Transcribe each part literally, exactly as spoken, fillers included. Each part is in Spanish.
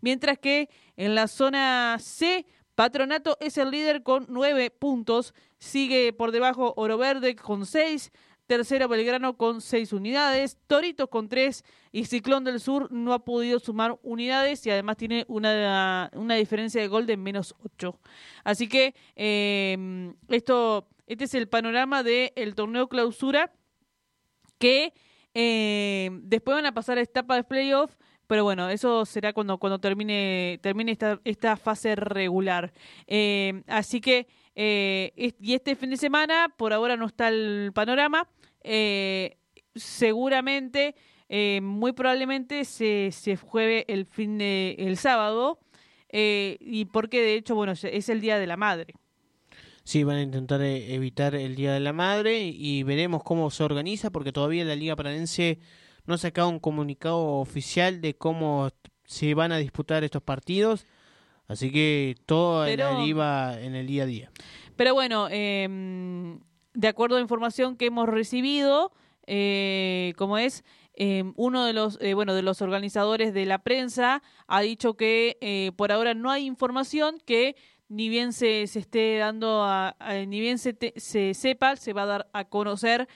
mientras que en la zona C, Patronato es el líder con nueve puntos, sigue por debajo Oro Verde con seis, tercero Belgrano con seis unidades, Toritos con tres y Ciclón del Sur no ha podido sumar unidades y además tiene una, una diferencia de gol de menos ocho. Así que eh, esto, este es el panorama del torneo clausura que eh, después van a pasar a etapa de playoff. Pero bueno, eso será cuando, cuando termine, termine esta, esta fase regular. Eh, así que, eh, es, y este fin de semana, por ahora no está el panorama. Eh, seguramente, eh, muy probablemente se, se juegue el fin de el sábado. Eh, y porque de hecho, bueno, es el Día de la Madre. Sí, van a intentar eh, evitar el Día de la Madre y veremos cómo se organiza, porque todavía la Liga Paranense no ha sacado un comunicado oficial de cómo se van a disputar estos partidos, así que todo en la deriva en el día a día. Pero bueno, eh, de acuerdo a información que hemos recibido, eh, como es, eh, uno de los eh, bueno de los organizadores de la prensa ha dicho que eh, por ahora no hay información, que ni bien se, se esté dando, a, a, ni bien se, te, se sepa, se va a dar a conocer,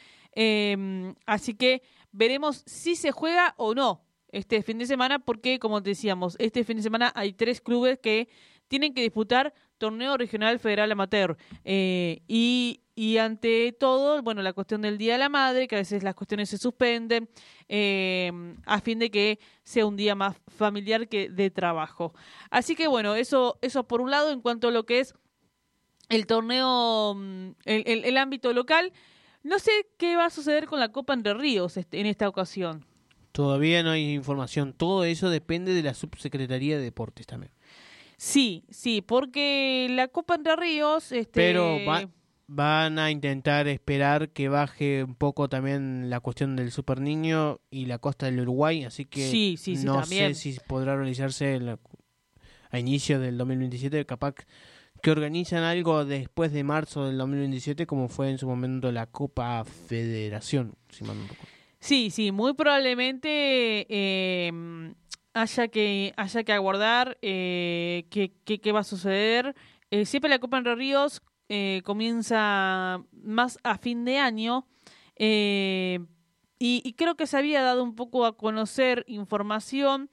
eh, así que veremos si se juega o no este fin de semana, porque como decíamos, este fin de semana hay tres clubes que tienen que disputar torneo regional federal amateur. Eh, y, y ante todo, bueno, la cuestión del Día de la Madre, que a veces las cuestiones se suspenden, eh, a fin de que sea un día más familiar que de trabajo. Así que bueno, eso, eso por un lado en cuanto a lo que es el torneo, el, el, el ámbito local. No sé qué va a suceder con la Copa Entre Ríos este, en esta ocasión. Todavía no hay información. Todo eso depende de la Subsecretaría de Deportes también. Sí, sí, porque la Copa Entre Ríos... Este... Pero va, van a intentar esperar que baje un poco también la cuestión del Super Niño y la costa del Uruguay, así que sí, sí, sí, no también. sé si podrá realizarse la, a inicio del dos mil veintisiete, capaz que organizan algo después de marzo del dos mil veintisiete, como fue en su momento la Copa Federación, si mal no recuerdo. Sí, sí, muy probablemente eh, haya que haya que aguardar eh, qué, qué, qué va a suceder. Eh, siempre la Copa Entre Ríos eh, comienza más a fin de año eh, y, y creo que se había dado un poco a conocer información,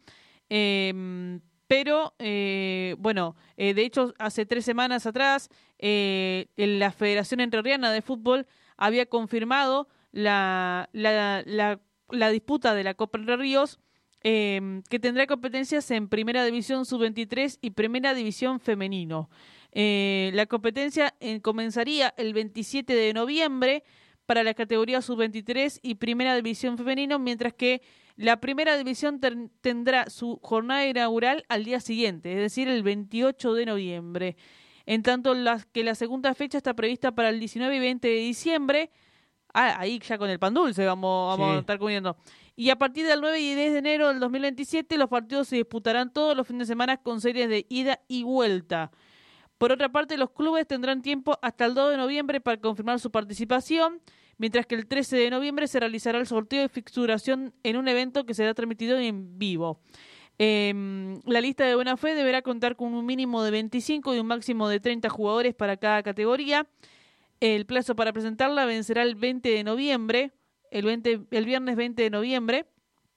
eh, pero eh, bueno, eh, de hecho hace tres semanas atrás eh, la Federación Entrerriana de Fútbol había confirmado La, la, la, la disputa de la Copa Entre Ríos, eh, que tendrá competencias en Primera División sub veintitrés y Primera División Femenino. Eh, la competencia eh, comenzaría el veintisiete de noviembre para la categoría sub veintitrés y Primera División Femenino, mientras que la Primera División ter- tendrá su jornada inaugural al día siguiente, es decir, el veintiocho de noviembre. En tanto las, que la segunda fecha está prevista para el diecinueve y veinte de diciembre. Ah, ahí ya con el pan dulce vamos, vamos sí. a estar comiendo. Y a partir del nueve y diez de enero del dos mil veintisiete, los partidos se disputarán todos los fines de semana con series de ida y vuelta. Por otra parte, los clubes tendrán tiempo hasta el dos de noviembre para confirmar su participación, mientras que el trece de noviembre se realizará el sorteo de fixturación en un evento que será transmitido en vivo. Eh, la lista de buena fe deberá contar con un mínimo de veinticinco y un máximo de treinta jugadores para cada categoría. El plazo para presentarla vencerá el veinte de noviembre, el, veinte, el viernes veinte de noviembre,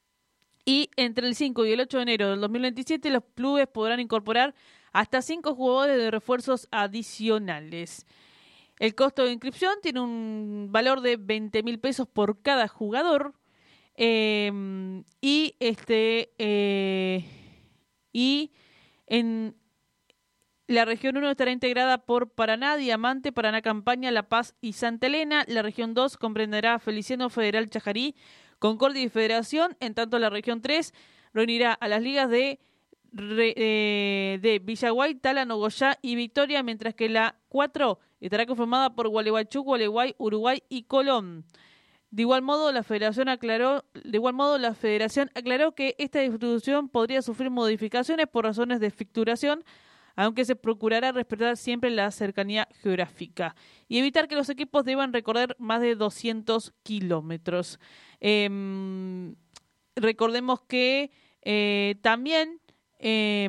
y entre el cinco y el ocho de enero del dos mil veintisiete los clubes podrán incorporar hasta cinco jugadores de refuerzos adicionales. El costo de inscripción tiene un valor de veinte mil pesos por cada jugador, eh, y este eh, y en la región uno estará integrada por Paraná, Diamante, Paraná Campaña, La Paz y Santa Elena. La región dos comprenderá Feliciano, Federal, Chajarí, Concordia y Federación. En tanto, la región tres reunirá a las ligas de, re, eh, de Villaguay, Tala, Nogoyá y Victoria, mientras que la cuatro estará conformada por Gualeguaychú, Gualeguay, Uruguay y Colón. De igual modo, la Federación aclaró, de igual modo, la Federación aclaró que esta distribución podría sufrir modificaciones por razones de facturación, aunque se procurará respetar siempre la cercanía geográfica y evitar que los equipos deban recorrer más de doscientos kilómetros. Eh, recordemos que eh, también... Eh,